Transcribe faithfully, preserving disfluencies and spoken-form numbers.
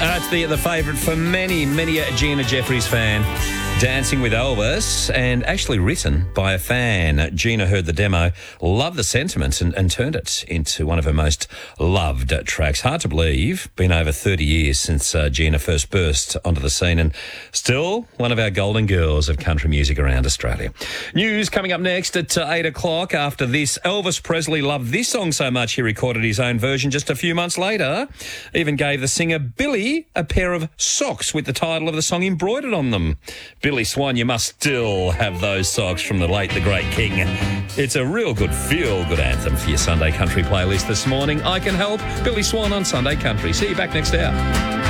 Uh, it's the the favourite for many, many a Gina Jeffries fan. Dancing with Elvis, and actually written by a fan. Gina heard the demo, loved the sentiment, and, and turned it into one of her most loved tracks. Hard to believe, been over thirty years since uh, Gina first burst onto the scene, and still one of our golden girls of country music around Australia. News coming up next at uh, eight o'clock. After this, Elvis Presley loved this song so much he recorded his own version just a few months later. Even gave the singer Billy a pair of socks with the title of the song embroidered on them. Billy Swan, you must still have those socks from the late, the great King. It's a real good feel-good anthem for your Sunday Country playlist this morning. I Can Help, Billy Swan on Sunday Country. See you back next hour.